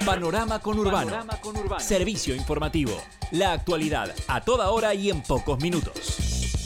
Panorama Conurbano. Servicio informativo. La actualidad a toda hora y en pocos minutos.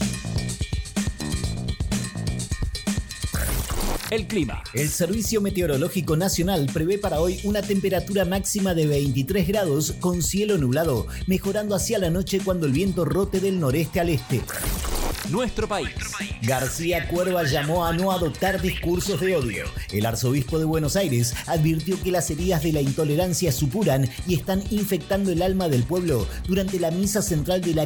El clima. El Servicio Meteorológico Nacional prevé para hoy una temperatura máxima de 23 grados con cielo nublado, mejorando hacia la noche cuando el viento rote del noreste al este. Nuestro país. García Cuerva llamó a no adoptar discursos de odio. El arzobispo de Buenos Aires advirtió que las heridas de la intolerancia supuran y están infectando el alma del pueblo durante la misa central de la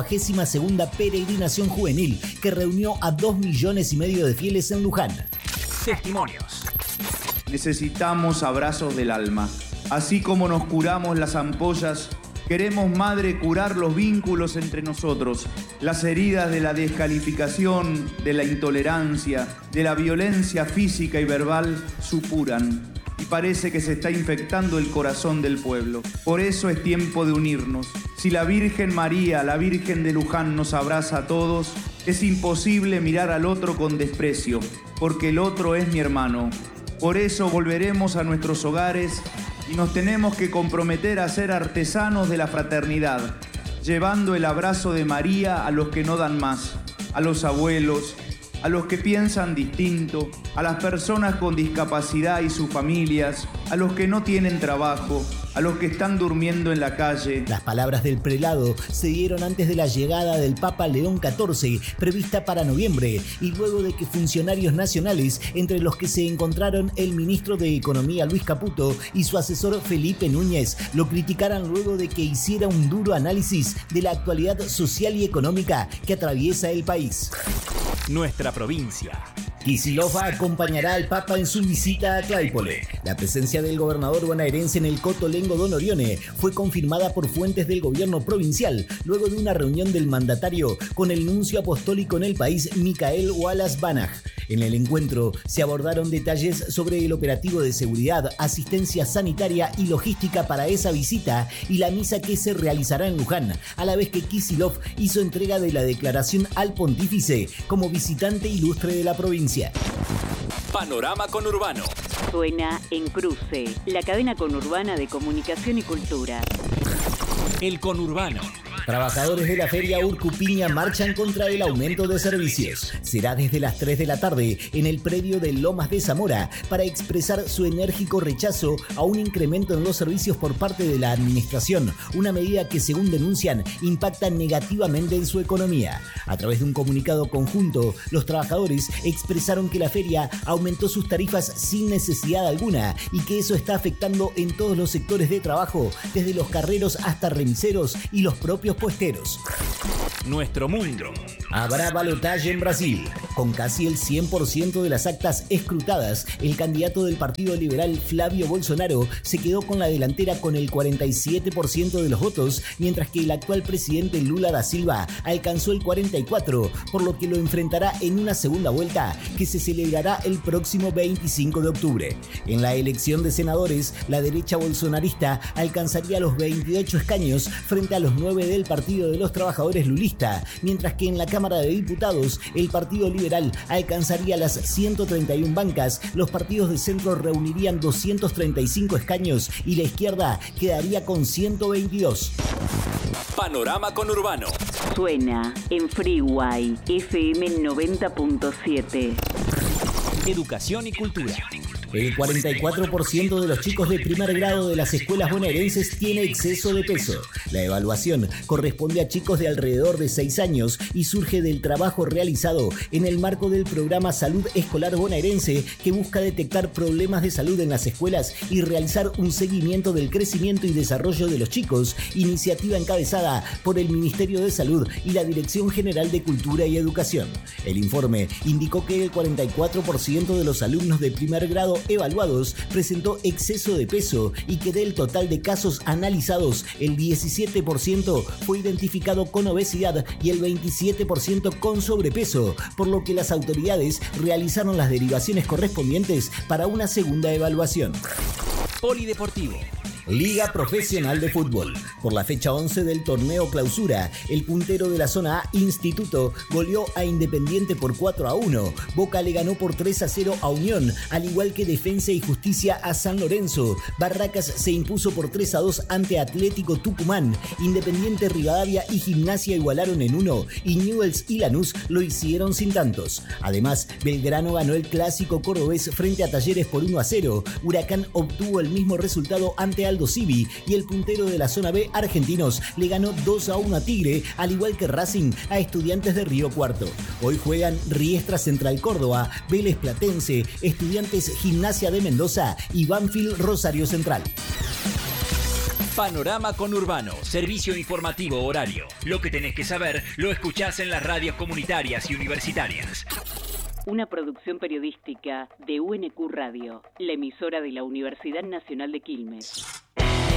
52ª peregrinación juvenil que reunió a 2,5 millones de fieles en Luján. Testimonios. Necesitamos abrazos del alma. Así como nos curamos las ampollas, queremos, Madre, curar los vínculos entre nosotros. Las heridas de la descalificación, de la intolerancia, de la violencia física y verbal supuran. Y parece que se está infectando el corazón del pueblo. Por eso es tiempo de unirnos. Si la Virgen María, la Virgen de Luján, nos abraza a todos, es imposible mirar al otro con desprecio, porque el otro es mi hermano. Por eso volveremos a nuestros hogares y nos tenemos que comprometer a ser artesanos de la fraternidad, llevando el abrazo de María a los que no dan más, a los abuelos, a los que piensan distinto, a las personas con discapacidad y sus familias, a los que no tienen trabajo, a los que están durmiendo en la calle. Las palabras del prelado se dieron antes de la llegada del Papa León XIV, prevista para noviembre, y luego de que funcionarios nacionales, entre los que se encontraron el ministro de Economía Luis Caputo y su asesor Felipe Núñez, lo criticaran luego de que hiciera un duro análisis de la actualidad social y económica que atraviesa el país. Nuestra provincia. Kicillof acompañará al Papa en su visita a Claypole. La presencia del gobernador bonaerense en el Cotolengo Don Orione fue confirmada por fuentes del gobierno provincial luego de una reunión del mandatario con el nuncio apostólico en el país, Michael Wallace Banach. En el encuentro se abordaron detalles sobre el operativo de seguridad, asistencia sanitaria y logística para esa visita y la misa que se realizará en Luján, a la vez que Kicillof hizo entrega de la declaración al pontífice como visitante ilustre de la provincia. Panorama Conurbano. Suena en Cruce, la cadena conurbana de comunicación y cultura. El conurbano. Trabajadores de la Feria Urcupiña marchan contra el aumento de servicios. Será desde las 3 de la tarde en el predio de Lomas de Zamora para expresar su enérgico rechazo a un incremento en los servicios por parte de la administración, una medida que, según denuncian, impacta negativamente en su economía. A través de un comunicado conjunto, los trabajadores expresaron que la feria aumentó sus tarifas sin necesidad alguna y que eso está afectando en todos los sectores de trabajo, desde los carreros hasta remiseros y los propios puesteros. Nuestro mundo. Habrá balotaje en Brasil. Con casi el 100% de las actas escrutadas, el candidato del Partido Liberal Flavio Bolsonaro se quedó con la delantera con el 47% de los votos, mientras que el actual presidente Lula da Silva alcanzó el 44%, por lo que lo enfrentará en una segunda vuelta que se celebrará el próximo 25 de octubre. En la elección de senadores, la derecha bolsonarista alcanzaría los 28 escaños frente a los 9 del Partido de los Trabajadores lulista, mientras que en la Cámara de Diputados el Partido Liberal alcanzaría las 131 bancas, los partidos de centro reunirían 235 escaños y la izquierda quedaría con 122. Panorama Conurbano. Suena en Freeway FM 90.7. Educación y cultura. El 44% de los chicos de primer grado de las escuelas bonaerenses tiene exceso de peso. La evaluación corresponde a chicos de alrededor de 6 años y surge del trabajo realizado en el marco del programa Salud Escolar Bonaerense, que busca detectar problemas de salud en las escuelas y realizar un seguimiento del crecimiento y desarrollo de los chicos, iniciativa encabezada por el Ministerio de Salud y la Dirección General de Cultura y Educación. El informe indicó que el 44% de los alumnos de primer grado evaluados presentó exceso de peso y que del total de casos analizados, el 17% fue identificado con obesidad y el 27% con sobrepeso, por lo que las autoridades realizaron las derivaciones correspondientes para una segunda evaluación. Polideportivo. Liga Profesional de Fútbol. Por la fecha 11 del torneo clausura, el puntero de la zona A, Instituto, goleó a Independiente por 4-1. Boca le ganó por 3-0 a Unión, al igual que Defensa y Justicia a San Lorenzo. Barracas se impuso por 3-2 ante Atlético Tucumán. Independiente Rivadavia y Gimnasia igualaron en 1 y Newell's y Lanús lo hicieron sin tantos. Además, Belgrano ganó el clásico cordobés frente a Talleres por 1-0. Huracán obtuvo el mismo resultado ante Aldo Civi y el puntero de la zona B, Argentinos, le ganó 2-1 a Tigre, al igual que Racing a Estudiantes de Río Cuarto. Hoy juegan Riestra Central Córdoba, Vélez Platense, Estudiantes Gimnasia de Mendoza y Banfield Rosario Central. Panorama Conurbano, servicio informativo horario. Lo que tenés que saber lo escuchás en las radios comunitarias y universitarias. Una producción periodística de UNQ Radio, la emisora de la Universidad Nacional de Quilmes.